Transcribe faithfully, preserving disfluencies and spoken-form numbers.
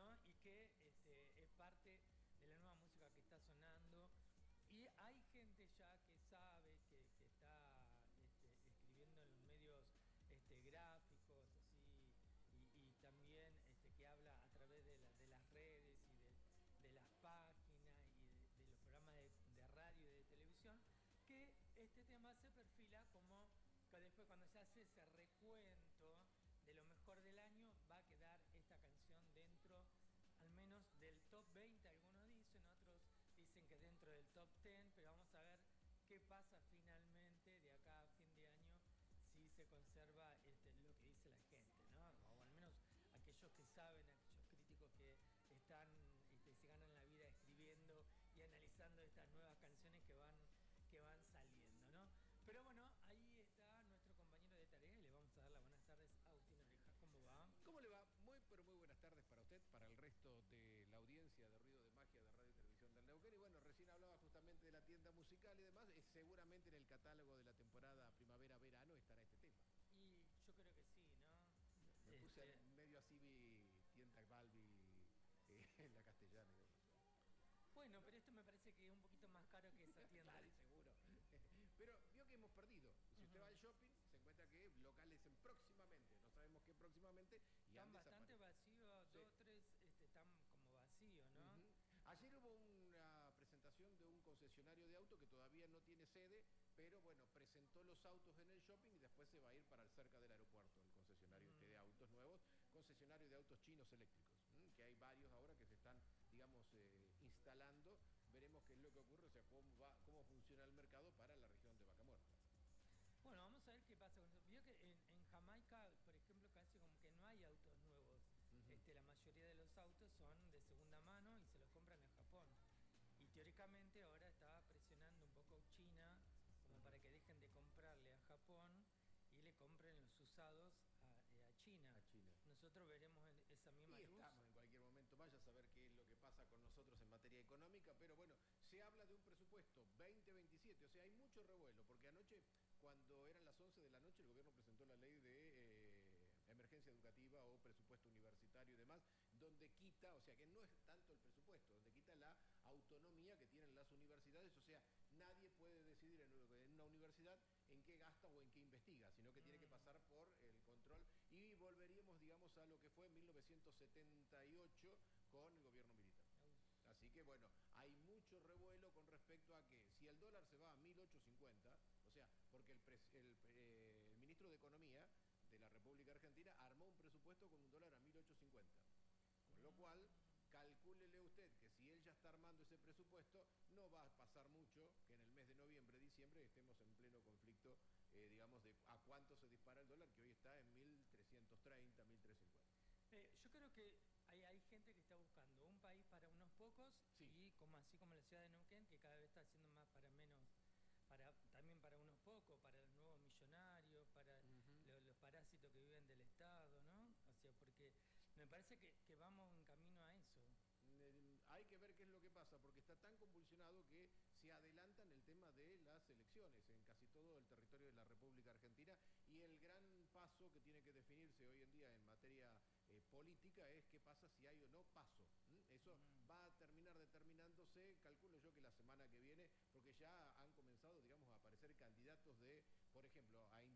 ¿no? Y que este, es parte de la nueva música que está sonando. Y hay gente ya que sabe, que, que está este, escribiendo en los medios este, gráficos, así, y, y también este, que habla a través de, la, de las redes y de, de las páginas y de, de los programas de, de radio y de televisión, que este tema se perfila como que después cuando se hace ese recuento de lo mejor del año va a quedar esta canción dentro al menos del top veinte, algunos dicen, otros dicen que dentro del top diez, pero vamos a ver qué pasa finalmente de acá a fin de año, si se conserva este, lo que dice la gente, ¿no? O al menos aquellos que saben, aquellos críticos que están, este, se ganan la vida escribiendo y analizando estas nuevas canciones que van, que van saliendo, ¿no? Pero bueno, ahí está nuestro compañero de tarea y le vamos a dar las buenas tardes a Agustín Oreja. ¿Cómo va? ¿Cómo le va? Muy, pero muy buenas tardes para usted, para el resto de la audiencia de Ruido de Magia de Radio y Televisión del Neuquén. Y bueno, recién hablaba justamente de la tienda musical y demás. Es seguramente en el catálogo de la temporada primavera-verano estará este tema. Y yo creo que sí, ¿no? Me puse Este, medio así mi tienda Balbi eh, en la castellana y demás. bueno, pero esto me parece que es un poquito más caro que esa tienda. Claro, seguro. Pero vio que hemos perdido. Si usted Uh-huh. va al shopping, se encuentra que locales en próximamente, no sabemos qué próximamente, y Están han bastante desaparecido. vacíos, Sí. dos, tres, este, están como vacíos, ¿no? Uh-huh. Ayer hubo una presentación de un concesionario de auto que todavía no tiene sede, pero bueno, presentó los autos en el shopping y después se va a ir para cerca del aeropuerto, el concesionario Uh-huh. este de autos nuevos, concesionario de autos chinos eléctricos, ¿m? Que hay varios ahora que se están, digamos, eh, instalando. Veremos qué es lo que ocurre, o sea, cómo, va, cómo funciona el mercado para la región de Vaca Muerta. Bueno, vamos a ver qué pasa con eso. Vio que en, en Jamaica, por ejemplo, casi como que no hay autos nuevos. Uh-huh. Este, la mayoría de los autos son de segunda mano y se los compran en Japón. Y teóricamente ahora está presionando un poco China como Uh-huh. para que dejen de comprarle a Japón y le compren los usados a, eh, a China. A China. Nosotros veremos esa misma Y luz. estamos en cualquier momento, vaya a saber qué es lo que pasa con nosotros en materia económica, pero bueno, se habla de un presupuesto veinte veintisiete, o sea, hay mucho revuelo, porque anoche, cuando eran las once de la noche, el gobierno presentó la ley de eh, emergencia educativa o presupuesto universitario y demás, donde quita, o sea, que no es tanto el presupuesto, donde quita la autonomía que tienen las universidades, o sea, nadie puede decidir en, en una universidad en qué gasta o en qué investiga, sino que mm. tiene que pasar por el control y volveríamos, digamos, a lo que fue en mil novecientos setenta y ocho con el gobierno militar. Así que bueno, hay mucho revuelo con respecto a que si el dólar se va a mil ochocientos cincuenta, o sea, porque el, el, eh, el ministro de Economía de la República Argentina armó un presupuesto con un dólar a mil ochocientos cincuenta, con lo cual calcúlele usted que si él ya está armando ese presupuesto, no va a pasar mucho que en el mes de noviembre, diciembre estemos en pleno conflicto, eh, digamos, de a cuánto se dispara el dólar, que hoy está en mil trescientos treinta, mil trescientos cincuenta. Eh, yo creo que hay, hay gente que está buscando un país para unos pocos, sí, y como así como la ciudad de Neuquén, que cada vez está haciendo más para menos, para también para unos pocos, para los nuevos millonarios, para uh-huh. los, los parásitos que viven del Estado, ¿no? O sea, porque me parece que, que vamos en camino a eso. Hay que ver qué es lo que pasa, porque está tan convulsionado que se adelantan el tema de las elecciones en casi todo el territorio de la República Argentina, y el gran paso que tiene que definirse hoy en día en materia eh, política es qué pasa si hay o no paso. ¿Mm? Eso mm. va a terminar determinándose, calculo yo que la semana que viene, porque ya han comenzado, digamos, a aparecer candidatos de, por ejemplo, a